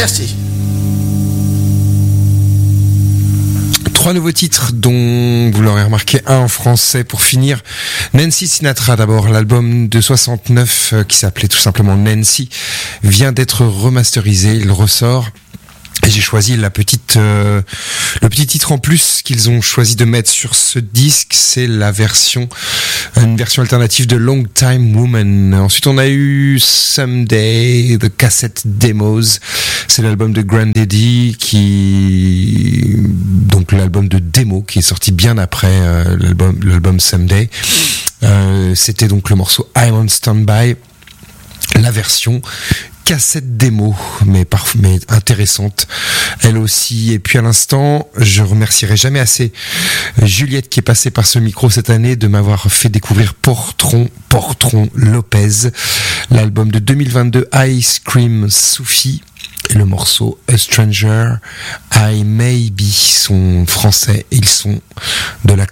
Merci. 3 nouveaux titres dont vous l'aurez remarqué, un en français pour finir. Nancy Sinatra d'abord, l'album de 69 qui s'appelait tout simplement Nancy vient d'être remasterisé, il ressort. Et j'ai choisi le petit titre en plus qu'ils ont choisi de mettre sur ce disque, c'est une version alternative de Long Time Woman. Ensuite, on a eu Someday, The Cassette Demos. C'est l'album de Grandaddy donc l'album de démo qui est sorti bien après l'album Someday. C'était donc le morceau I'm on Standby, la version cassette démo, mais intéressante, elle aussi. Et puis à l'instant, je remercierai jamais assez Juliette qui est passée par ce micro cette année de m'avoir fait découvrir Portron Lopez, l'album de 2022 Ice Cream Soufi. Et le morceau A Stranger I May Be sont français, ils sont de la